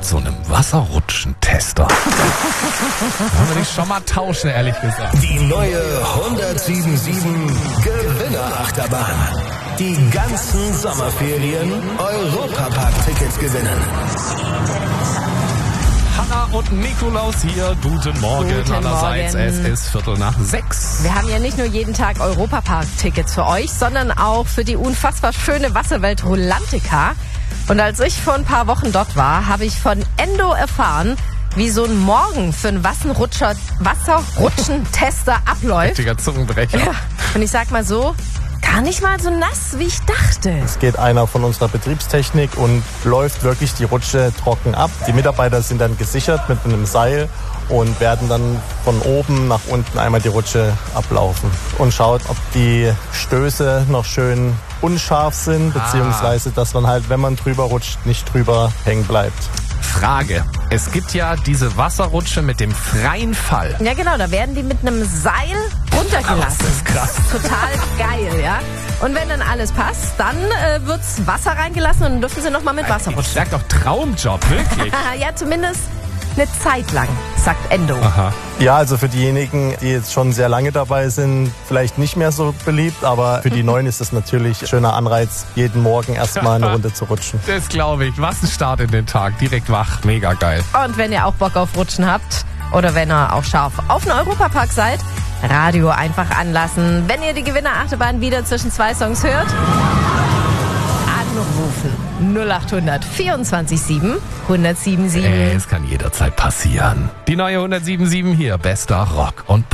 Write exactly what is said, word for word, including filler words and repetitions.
mit so einem Wasserrutschentester. Wollen wir die schon mal tauschen, ehrlich gesagt. Die neue hundertsieben Gewinnerachterbahn. Die ganzen Sommerferien Europapark-Tickets gewinnen. Hanna und Nikolaus hier. Guten Morgen Guten allerseits. Morgen. Es ist Viertel nach sechs. Wir haben ja nicht nur jeden Tag Europapark-Tickets für euch, sondern auch für die unfassbar schöne Wasserwelt Rulantica. Und als ich vor ein paar Wochen dort war, habe ich von Endo erfahren, wie so ein Morgen für einen Wasserrutscher, Wasserrutschentester abläuft. Richtiger Zungenbrecher. Ja. Und ich sag mal so, gar nicht mal so nass, wie ich dachte. Es geht einer von unserer Betriebstechnik und läuft wirklich die Rutsche trocken ab. Die Mitarbeiter sind dann gesichert mit einem Seil und werden dann von oben nach unten einmal die Rutsche ablaufen und schaut, ob die Stöße noch schön unscharf sind, beziehungsweise dass man halt, wenn man drüber rutscht, nicht drüber hängen bleibt. Frage. Es gibt ja diese Wasserrutsche mit dem freien Fall. Ja genau, da werden die mit einem Seil runtergelassen. Das ist krass. Total geil, ja. Und wenn dann alles passt, dann äh, wird's Wasser reingelassen und dann dürfen sie nochmal mit Wasser Ich rutschen. sag doch Traumjob, wirklich. Ja, zumindest eine Zeit lang, sagt Endo. Aha. Ja, also für diejenigen, die jetzt schon sehr lange dabei sind, vielleicht nicht mehr so beliebt, aber für die Neuen ist es natürlich ein schöner Anreiz, jeden Morgen erstmal eine Runde zu rutschen. Das glaube ich. Was ein Start in den Tag. Direkt wach. Mega geil. Und wenn ihr auch Bock auf Rutschen habt oder wenn ihr auch scharf auf einen Europapark seid, Radio einfach anlassen. Wenn ihr die Gewinnerachterbahn wieder zwischen zwei Songs hört, anrufen. null acht hundert vierundzwanzig sieben hundertsieben sieben. Es kann jederzeit passieren. Die neue hundertsieben Komma sieben hier. Bester Rock und Pop.